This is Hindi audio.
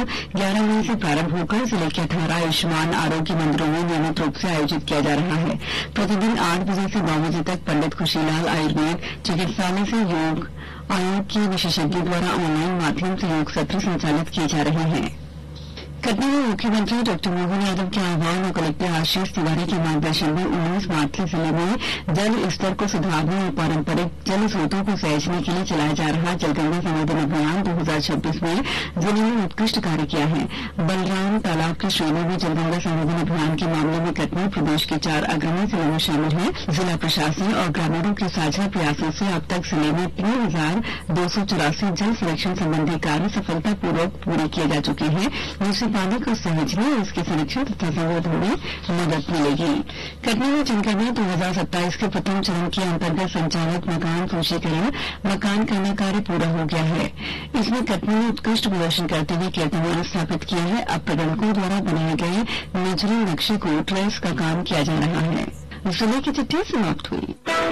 11 मई से प्रारंभ होकर जिले के 18 आयुष्मान आरोग्य मंदिरों में नियमित रूप से आयोजित किया जा रहा है। प्रतिदिन 8 बजे से 9 बजे तक पंडित खुशीलाल आयुर्वेद चिकित्सालय से योग आयोग के विशेषज्ञों द्वारा ऑनलाइन माध्यम से योग सत्र संचालित किए जा रहे हैं। कटनी में मुख्यमंत्री डॉ मोहन यादव के आह्वान और कलेक्टर आशीष तिवारी के मार्गदर्शन में 19 मार्च से जिले में जल स्तर को सुधारने और पारंपरिक जल स्रोतों को सहेजने के लिए चलाया जा रहा जलगंगा संवर्धन अभियान 2026 में जिले ने उत्कृष्ट कार्य किया है। बलराम तालाब की श्रेणी में जलगंगा संवर्धन अभियान के मामले में कटनी प्रदेश के 4 अग्रणी जिलों में शामिल है। जिला प्रशासन और ग्रामीणों के साझा प्रयासों से अब तक जिले में 3284 जल संरक्षण संबंधी कार्य सफलतापूर्वक पूरे किए जा चुके हैं, जिससे पानी को सहेजने और इसके संरक्षण तथा संवर्धन में मदद मिलेगी। कटनी में जनगणना 2027 के प्रथम चरण के अंतर्गत संचालित मकान सूचीकरण मकान करना कार्य पूरा हो गया है। इसमें कटनी ने उत्कृष्ट प्रदर्शन करते हुए कीर्तिमान स्थापित किया है। अब प्रगणकों द्वारा बनाए गए नेचुरल नक्शे को ट्रेस का काम किया जा रहा है। जिले की चिट्ठी समाप्त हुई।